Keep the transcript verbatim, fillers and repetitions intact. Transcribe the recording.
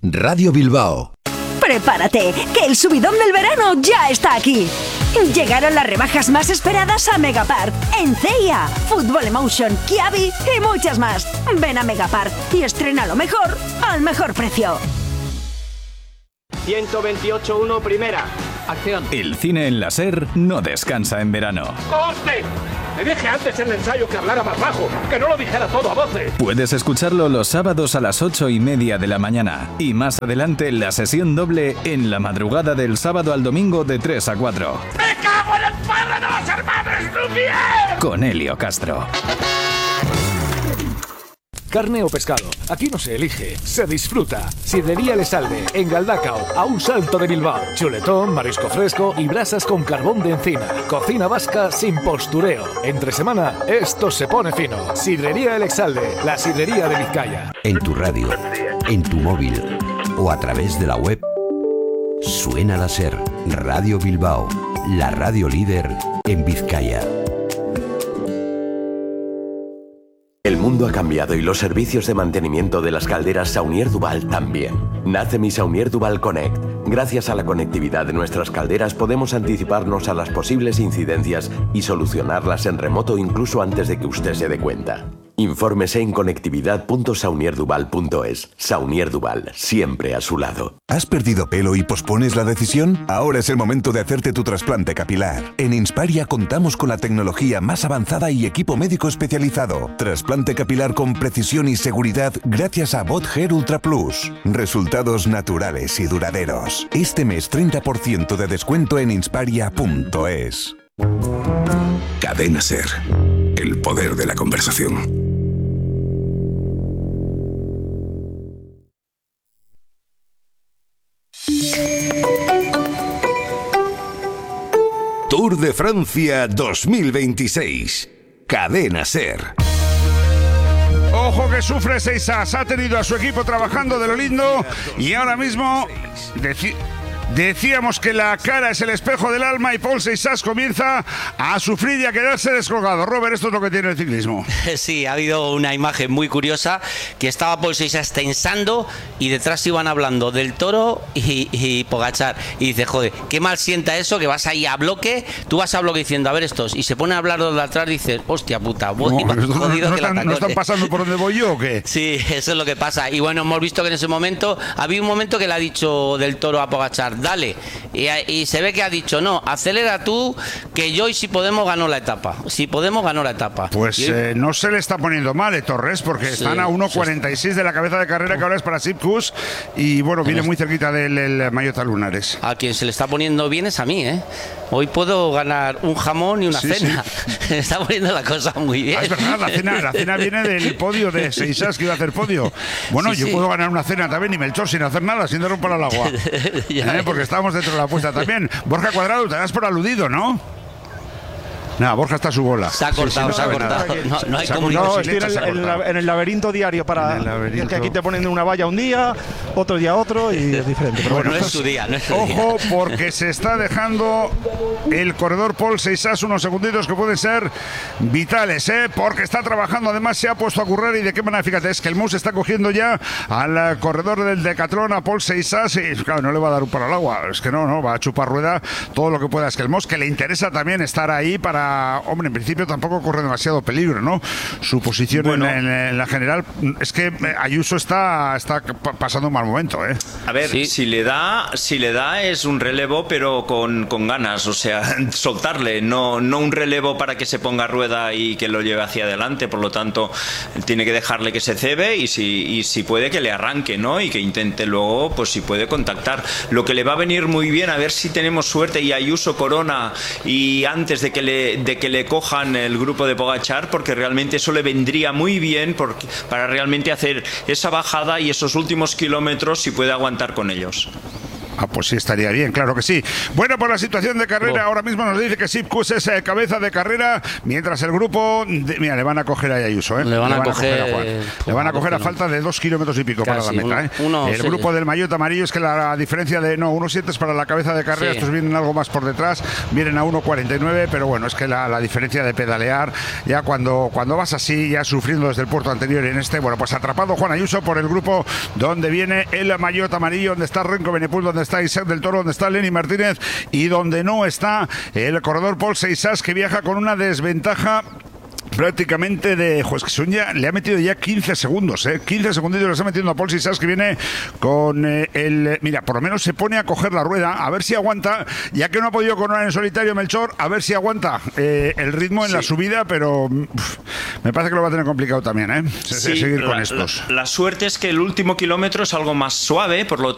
Radio Bilbao. Prepárate, que el subidón del verano ya está aquí. Llegaron las rebajas más esperadas a Megapart, en C I A, Football Emotion, Kiabi y muchas más. Ven a Megapart y estrena lo mejor al mejor precio. ciento veintiocho uno primera. Acción. El cine en la SER no descansa en verano. ¡Coste! Me dije antes en el ensayo que hablara más bajo, que no lo dijera todo a voces. Puedes escucharlo los sábados a las ocho y media de la mañana. Y más adelante la sesión doble en la madrugada del sábado al domingo de tres a cuatro. ¡Me cago en el padre de los hermanos Lumière! Con Helio Castro. Carne o pescado, aquí no se elige, se disfruta. Sidrería El Salve, en Galdacao, a un salto de Bilbao. Chuletón, marisco fresco y brasas con carbón de encina. Cocina vasca sin postureo. Entre semana, esto se pone fino. Sidrería El Salve, la sidrería de Vizcaya. En tu radio, en tu móvil o a través de la web, suena la SER. Radio Bilbao, la radio líder en Vizcaya. El mundo ha cambiado y los servicios de mantenimiento de las calderas Saunier Duval también. Nace mi Saunier Duval Connect. Gracias a la conectividad de nuestras calderas podemos anticiparnos a las posibles incidencias y solucionarlas en remoto incluso antes de que usted se dé cuenta. Infórmese en conectividad punto saunier duval punto es. Saunier Duval, siempre a su lado. ¿Has perdido pelo y pospones la decisión? Ahora es el momento de hacerte tu trasplante capilar. En Insparia contamos con la tecnología más avanzada y equipo médico especializado. Trasplante capilar con precisión y seguridad gracias a Bot Hair Ultra Plus. Resultados naturales y duraderos. Este mes treinta por ciento de descuento en insparia punto es. Cadena SER. El poder de la conversación. Tour de Francia dos mil veintiséis. Cadena SER. Ojo que sufre Seisas, ha tenido a su equipo trabajando de lo lindo y ahora mismo deci- decíamos que la cara es el espejo del alma y Paul Seisas comienza a sufrir y a quedarse descolgado. Robert, esto es lo que tiene el ciclismo. Sí, ha habido una imagen muy curiosa que estaba Paul Seisas tensando y detrás iban hablando del Toro y, y Pogačar y dice, joder, qué mal sienta eso que vas ahí a bloque, tú vas a bloque diciendo, a ver estos, y se pone a hablar los de atrás y dices, hostia puta, voy, no, no, jodido no, que la están, ¿No están pasando por donde voy yo o qué? Sí, eso es lo que pasa. Y bueno, hemos visto que en ese momento, había un momento que le ha dicho del Toro a Pogačar, dale, y, y se ve que ha dicho, no, acelera tú, que yo y si Podemos ganó la etapa, si Podemos ganó la etapa. Pues y, eh, no se le está poniendo mal, eh, Torres, porque sí, están a uno cuarenta y seis de la cabeza de carrera, que ahora es para Sipkus, y bueno, viene muy cerquita del el Mallota Lunares. A quien se le está poniendo bien es a mí, ¿eh? Hoy puedo ganar un jamón y una sí, cena. Sí. Se está poniendo la cosa muy bien. Ah, es verdad, la cena, la cena viene del podio de Seisas, que iba a hacer podio. Bueno, sí, yo sí. puedo ganar una cena también, y Melchor, sin hacer nada, sin dar un palo al agua. ¿Eh? Porque estábamos dentro de la apuesta también. Borja Cuadrado, te das por aludido, ¿no? Nada, Borja está a su bola. Se ha cortado, sí, sí, no, se ha cortado. No, no hay comunicación. No, estoy en el, en, en el laberinto diario para el, laberinto. el que aquí te ponen una valla un día, otro día otro y es diferente. Pero bueno, bueno, no es su día, no es su ojo, día. Porque se está dejando el corredor Paul Seisas unos segunditos que pueden ser vitales, ¿eh? Porque está trabajando, además se ha puesto a currar y de qué manera, fíjate, es que el Mus está cogiendo ya al corredor del Decatlón, a Paul Seisas, y claro, no le va a dar un palo al agua, es que no, no, va a chupar rueda todo lo que pueda. Es que el Mus, que le interesa también estar ahí para, hombre, en principio tampoco corre demasiado peligro, ¿no? Su posición bueno, en, en, en la general, es que Ayuso está, está pasando un mal momento, ¿eh? A ver, sí. si le da, si le da es un relevo, pero con, con ganas, o sea, soltarle, no, no un relevo para que se ponga a rueda y que lo lleve hacia adelante, por lo tanto, tiene que dejarle que se cebe y si, y si puede que le arranque, ¿no? Y que intente luego, pues si puede contactar. Lo que le va a venir muy bien, a ver si tenemos suerte y Ayuso corona y antes de que le, de que le cojan el grupo de Pogačar, porque realmente eso le vendría muy bien porque, para realmente hacer esa bajada y esos últimos kilómetros si puede aguantar con ellos. Ah, pues sí, estaría bien, claro que sí. Bueno, por la situación de carrera, oh. ahora mismo nos dice que Sipkus es eh, cabeza de carrera, mientras el grupo... De, mira, le van a coger a Ayuso, ¿eh? Le van, le van a, coger, a coger a Juan. Pues, le van a coger a no. falta de dos kilómetros y pico Casi, para la meta, ¿eh? Uno, el sí, grupo sí. del maillot amarillo es que la, la diferencia de... No, uno siete es para la cabeza de carrera, sí. estos vienen algo más por detrás, vienen a uno cuarenta y nueve, pero bueno, es que la, la diferencia de pedalear, ya cuando, cuando vas así, ya sufriendo desde el puerto anterior y en este, bueno, pues atrapado Juan Ayuso por el grupo donde viene el maillot amarillo, donde está Renko Benepul, donde está Isaac del Toro, donde está Lenny Martínez y donde no está el corredor Paul Seixas, que viaja con una desventaja prácticamente de... Pues que son ya, le ha metido ya quince segundos, ¿eh? quince segunditos le está metiendo a Paul Seixas, que viene con eh, el... Mira, por lo menos se pone a coger la rueda, a ver si aguanta, ya que no ha podido coronar en solitario Melchor, a ver si aguanta eh, el ritmo en sí. la subida, pero uf, me parece que lo va a tener complicado también, ¿eh? Sí, seguir la, con estos. La, la suerte es que el último kilómetro es algo más suave, por lo